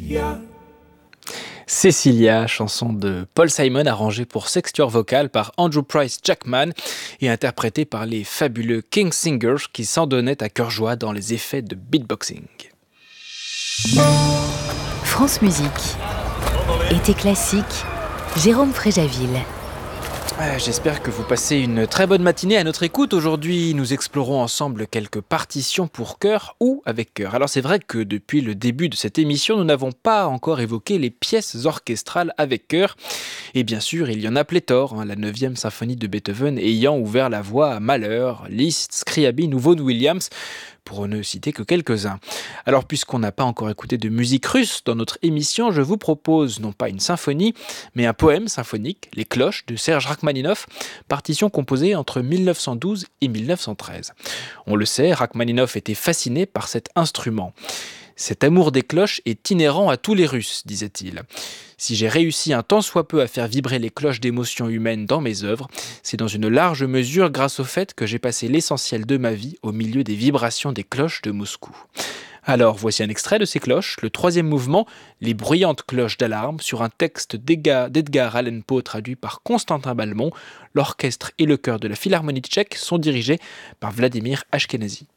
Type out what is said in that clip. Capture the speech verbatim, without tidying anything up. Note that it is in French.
Cecilia, chanson de Paul Simon arrangée pour sextuor vocal par Andrew Price Jackman et interprétée par les fabuleux King Singers qui s'en donnaient à cœur joie dans les effets de beatboxing. France Musique. Été classique, Jérôme Fréjaville. Ouais, j'espère que vous passez une très bonne matinée à notre écoute. Aujourd'hui, nous explorons ensemble quelques partitions pour chœur ou avec chœur. Alors c'est vrai que depuis le début de cette émission, nous n'avons pas encore évoqué les pièces orchestrales avec chœur. Et bien sûr, il y en a pléthore, hein, la neuvième symphonie de Beethoven ayant ouvert la voie à Mahler, Liszt, Scriabine ou Vaughan Williams, pour ne citer que quelques-uns. Alors puisqu'on n'a pas encore écouté de musique russe dans notre émission, je vous propose non pas une symphonie, mais un poème symphonique, Les Cloches de Serge Rachmaninoff, partition composée entre mille neuf cent douze et mille neuf cent treize. On le sait, Rachmaninoff était fasciné par cet instrument. Cet amour des cloches est inhérent à tous les Russes, disait-il. Si j'ai réussi un tant soit peu à faire vibrer les cloches d'émotions humaines dans mes œuvres, c'est dans une large mesure grâce au fait que j'ai passé l'essentiel de ma vie au milieu des vibrations des cloches de Moscou. Alors voici un extrait de ces cloches, le troisième mouvement, les bruyantes cloches d'alarme, sur un texte d'Edgar Allan Poe traduit par Constantin Balmont. L'orchestre et le chœur de la Philharmonie tchèque sont dirigés par Vladimir Ashkenazy.